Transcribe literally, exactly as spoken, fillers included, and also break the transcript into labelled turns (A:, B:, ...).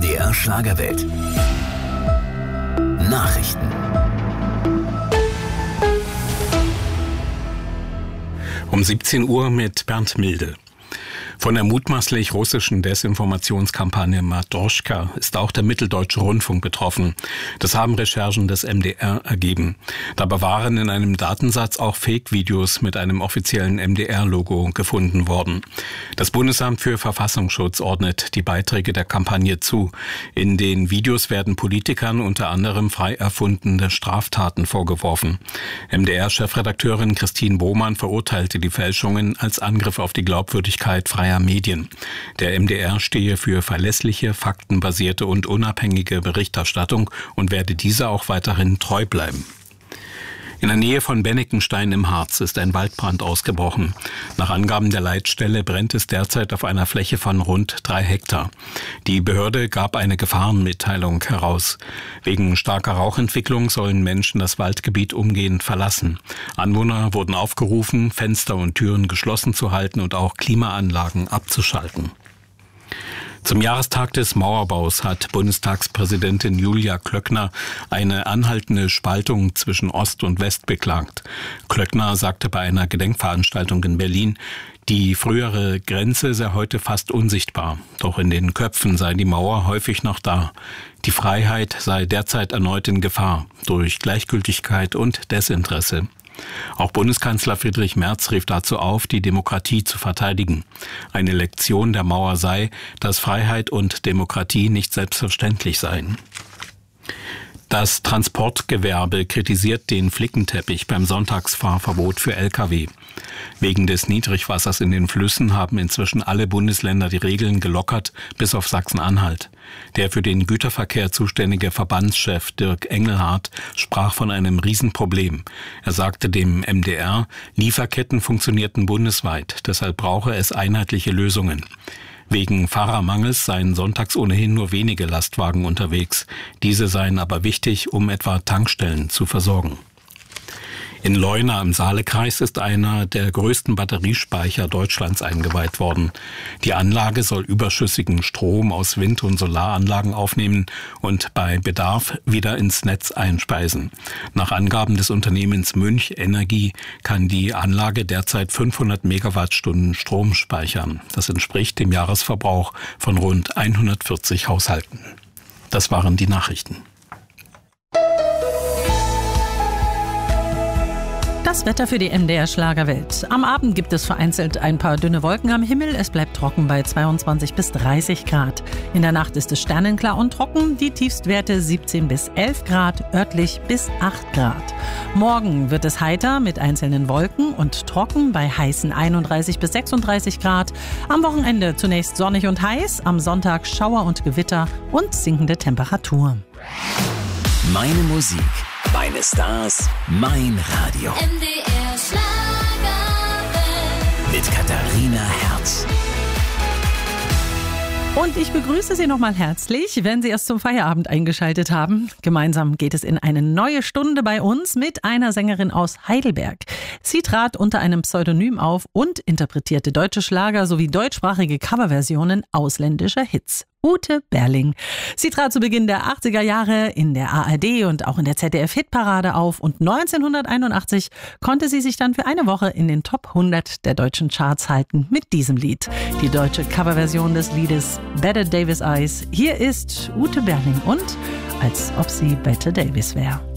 A: D R Schlagerwelt. Nachrichten.
B: Um siebzehn Uhr mit Bernd Milde. Von der mutmaßlich russischen Desinformationskampagne Matroschka ist auch der Mitteldeutsche Rundfunk betroffen. Das haben Recherchen des M D R ergeben. Dabei waren in einem Datensatz auch Fake-Videos mit einem offiziellen M D R-Logo gefunden worden. Das Bundesamt für Verfassungsschutz ordnet die Beiträge der Kampagne zu. In den Videos werden Politikern unter anderem frei erfundene Straftaten vorgeworfen. M D R-Chefredakteurin Christine Bohmann verurteilte die Fälschungen als Angriff auf die Glaubwürdigkeit freier Medien. Der M D R stehe für verlässliche, faktenbasierte und unabhängige Berichterstattung und werde dieser auch weiterhin treu bleiben. In der Nähe von Benneckenstein im Harz ist ein Waldbrand ausgebrochen. Nach Angaben der Leitstelle brennt es derzeit auf einer Fläche von rund drei Hektar. Die Behörde gab eine Gefahrenmitteilung heraus. Wegen starker Rauchentwicklung sollen Menschen das Waldgebiet umgehend verlassen. Anwohner wurden aufgerufen, Fenster und Türen geschlossen zu halten und auch Klimaanlagen abzuschalten. Zum Jahrestag des Mauerbaus hat Bundestagspräsidentin Julia Klöckner eine anhaltende Spaltung zwischen Ost und West beklagt. Klöckner sagte bei einer Gedenkveranstaltung in Berlin, die frühere Grenze sei heute fast unsichtbar. Doch in den Köpfen sei die Mauer häufig noch da. Die Freiheit sei derzeit erneut in Gefahr durch Gleichgültigkeit und Desinteresse. Auch Bundeskanzler Friedrich Merz rief dazu auf, die Demokratie zu verteidigen. Eine Lektion der Mauer sei, dass Freiheit und Demokratie nicht selbstverständlich seien. Das Transportgewerbe kritisiert den Flickenteppich beim Sonntagsfahrverbot für L K W. Wegen des Niedrigwassers in den Flüssen haben inzwischen alle Bundesländer die Regeln gelockert, bis auf Sachsen-Anhalt. Der für den Güterverkehr zuständige Verbandschef Dirk Engelhardt sprach von einem Riesenproblem. Er sagte dem M D R, Lieferketten funktionierten bundesweit, deshalb brauche es einheitliche Lösungen. Wegen Fahrermangels seien sonntags ohnehin nur wenige Lastwagen unterwegs. Diese seien aber wichtig, um etwa Tankstellen zu versorgen. In Leuna im Saalekreis ist einer der größten Batteriespeicher Deutschlands eingeweiht worden. Die Anlage soll überschüssigen Strom aus Wind- und Solaranlagen aufnehmen und bei Bedarf wieder ins Netz einspeisen. Nach Angaben des Unternehmens Münch Energie kann die Anlage derzeit fünfhundert Megawattstunden Strom speichern. Das entspricht dem Jahresverbrauch von rund hundertvierzig Haushalten. Das waren die Nachrichten.
C: Das Wetter für die M D R Schlagerwelt. Am Abend gibt es vereinzelt ein paar dünne Wolken am Himmel. Es bleibt trocken bei zweiundzwanzig bis dreißig Grad. In der Nacht ist es sternenklar und trocken. Die Tiefstwerte siebzehn bis elf Grad, örtlich bis acht Grad. Morgen wird es heiter mit einzelnen Wolken und trocken bei heißen einunddreißig bis sechsunddreißig Grad. Am Wochenende zunächst sonnig und heiß. Am Sonntag Schauer und Gewitter und sinkende Temperaturen.
A: Meine Musik, meine Stars, mein Radio.
D: M D R Schlagerwelt.
A: Mit Katharina Herz.
C: Und ich begrüße Sie nochmal herzlich, wenn Sie erst zum Feierabend eingeschaltet haben. Gemeinsam geht es in eine neue Stunde bei uns mit einer Sängerin aus Heidelberg. Sie trat unter einem Pseudonym auf und interpretierte deutsche Schlager sowie deutschsprachige Coverversionen ausländischer Hits. Ute Berling. Sie trat zu Beginn der achtziger Jahre in der A R D und auch in der Z D F-Hitparade auf und neunzehnhunderteinundachtzig konnte sie sich dann für eine Woche in den Top hundert der deutschen Charts halten mit diesem Lied. Die deutsche Coverversion des Liedes Bette Davis Eyes. Hier ist Ute Berling und als ob sie Bette Davis wäre.